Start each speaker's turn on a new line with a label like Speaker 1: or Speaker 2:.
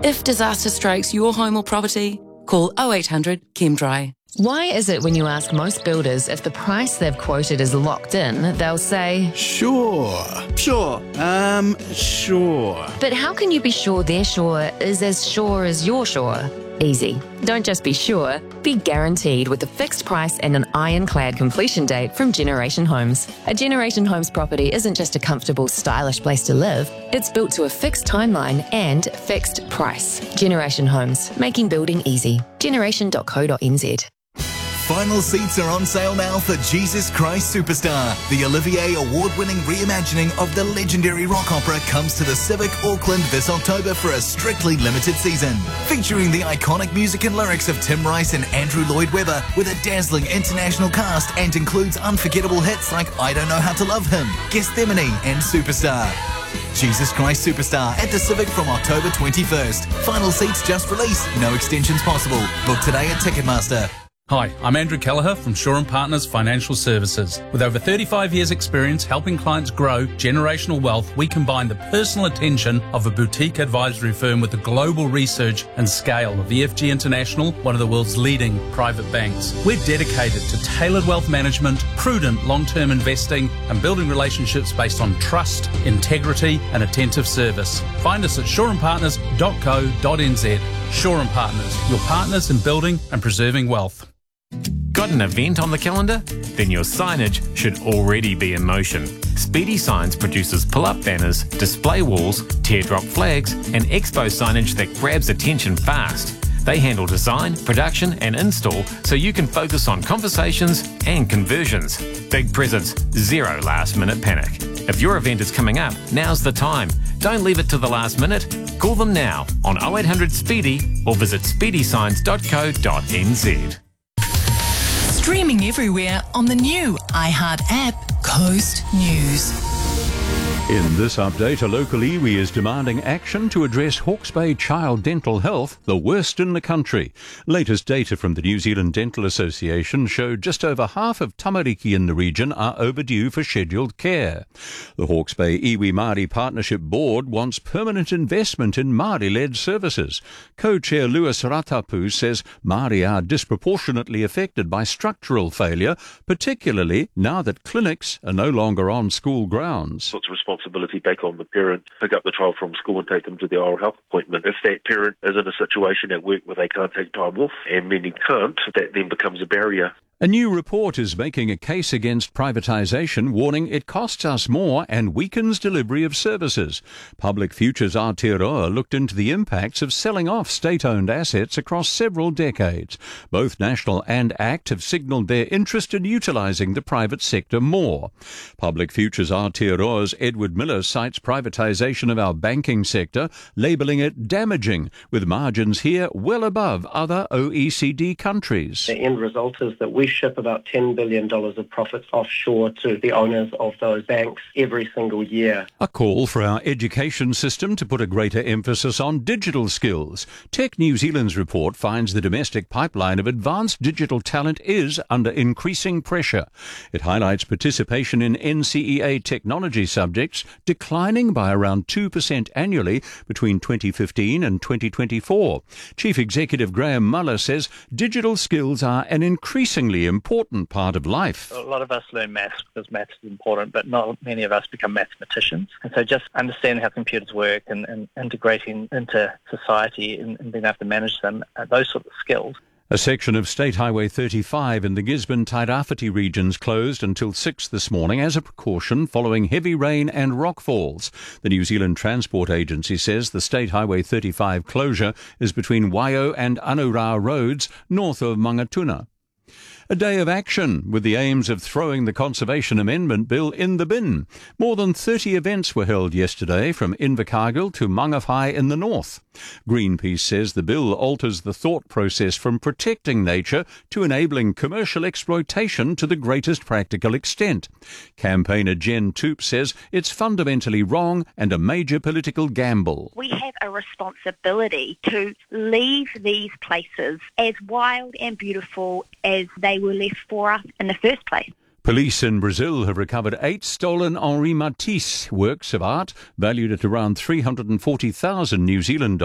Speaker 1: If disaster strikes your home or property, call 0800 ChemDry.
Speaker 2: Why is it when you ask most builders if the price they've quoted is locked in, they'll say,
Speaker 3: Sure.
Speaker 2: But how can you be sure their sure is as sure as your sure? Easy. Don't just be sure, be guaranteed with a fixed price and an ironclad completion date from Generation Homes. A Generation Homes property isn't just a comfortable, stylish place to live. It's built to a fixed timeline and fixed price. Generation Homes, making building easy. Generation.co.nz.
Speaker 4: Final seats are on sale now for Jesus Christ Superstar. The Olivier Award-winning reimagining of the legendary rock opera comes to the Civic Auckland this October for a strictly limited season. Featuring the iconic music and lyrics of Tim Rice and Andrew Lloyd Webber with a dazzling international cast and includes unforgettable hits like I Don't Know How to Love Him, Gethsemane and Superstar. Jesus Christ Superstar at the Civic from October 21st. Final seats just released. No extensions possible. Book today at Ticketmaster.
Speaker 5: Hi, I'm Andrew Kelleher from Shaw & Partners Financial Services. With over 35 years' experience helping clients grow generational wealth, we combine the personal attention of a boutique advisory firm with the global research and scale of EFG International, one of the world's leading private banks. We're dedicated to tailored wealth management, prudent long-term investing, and building relationships based on trust, integrity, and attentive service. Find us at shawandpartners.co.nz. Shaw & Partners, your partners in building and preserving wealth.
Speaker 6: Got an event on the calendar? Then your signage should already be in motion. Speedy Signs produces pull-up banners, display walls, teardrop flags, and expo signage that grabs attention fast. They handle design, production, and install so you can focus on conversations and conversions. Big presents, zero last-minute panic. If your event is coming up, now's the time. Don't leave it to the last minute. Call them now on 0800 Speedy or visit speedysigns.co.nz.
Speaker 7: Streaming everywhere on the new iHeart app, Coast News.
Speaker 8: In this update, a local iwi is demanding action to address Hawke's Bay child dental health, the worst in the country. Latest data from the New Zealand Dental Association showed just over half of tamariki in the region are overdue for scheduled care. The Hawke's Bay Iwi Māori Partnership Board wants permanent investment in Māori-led services. Co-chair Lewis Ratapu says Māori are disproportionately affected by structural failure, particularly now that clinics are no longer on school grounds.
Speaker 9: Puts responsibility back on the parent, pick up the child from school and take them to their oral health appointment. If that parent is in a situation at work where they can't take time off, and many can't, that then becomes a barrier.
Speaker 8: A new report is making a case against privatisation, warning it costs us more and weakens delivery of services. Public Futures Aotearoa looked into the impacts of selling off state-owned assets across several decades. Both National and ACT have signalled their interest in utilising the private sector more. Public Futures Aotearoa's Edward Miller cites privatisation of our banking sector, labelling it damaging, with margins here well above other OECD countries.
Speaker 10: The end result is that we ship about $10 billion of profits offshore to the owners of those banks every single year.
Speaker 8: A call for our education system to put a greater emphasis on digital skills. Tech New Zealand's report finds the domestic pipeline of advanced digital talent is under increasing pressure. It highlights participation in NCEA technology subjects declining by around 2% annually between 2015 and 2024. Chief Executive Graham Muller says digital skills are an increasingly important part of life.
Speaker 11: A lot of us learn maths because maths is important, but not many of us become mathematicians. And so just understanding how computers work and integrating into society and being able to manage them, those sort of skills.
Speaker 8: A section of State Highway 35 in the Gisborne-Tairāwhiti regions closed until 6 this morning as a precaution following heavy rain and rockfalls. The New Zealand Transport Agency says the State Highway 35 closure is between Waio and Anura roads north of Mangatuna. A day of action with the aims of throwing the Conservation Amendment Bill in the bin. More than 30 events were held yesterday from Invercargill to Mangawhai in the north. Greenpeace says the bill alters the thought process from protecting nature to enabling commercial exploitation to the greatest practical extent. Campaigner Jen Toop says it's fundamentally wrong and a major political gamble.
Speaker 12: We have a responsibility to leave these places as wild and beautiful as they were left for us in the first place.
Speaker 8: Police in Brazil have recovered 8 stolen Henri Matisse works of art valued at around 340,000 New Zealand dollars.